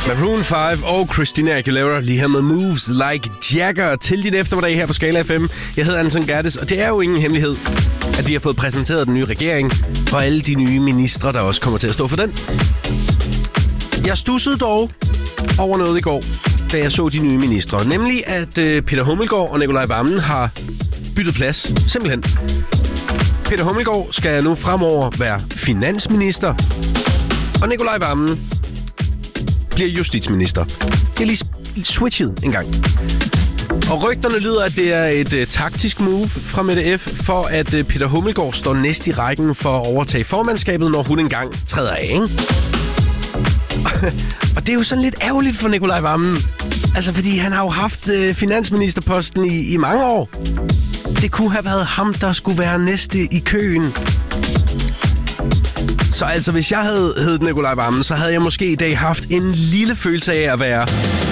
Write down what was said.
Maroon 5 og Christina Aguilera lige her med Moves Like Jagger til din eftermiddag her på Skala FM. Jeg hedder Anton Gerdes, og det er jo ingen hemmelighed, at vi har fået præsenteret den nye regering og alle de nye ministre, der også kommer til at stå for den. Jeg studsede dog over noget i går, da jeg så de nye ministre. Nemlig, at Peter Hummelgaard og Nicolai Wammen har byttet plads. Simpelthen. Peter Hummelgaard skal nu fremover være finansminister, og Nicolai Wammen bliver justitsminister. Det er lige switchet en gang. Og rygterne lyder, at det er et taktisk move fra Mette F. for at Peter Hummelgaard står næst i rækken for at overtage formandskabet, når hun engang træder af, ikke? Og det er jo sådan lidt ærgerligt for Nicolai Wammen. Altså, fordi han har jo haft finansministerposten i mange år. Det kunne have været ham, der skulle være næste i køen. Så altså, hvis jeg havde heddet Nicolai Wammen, så havde jeg måske i dag haft en lille følelse af at være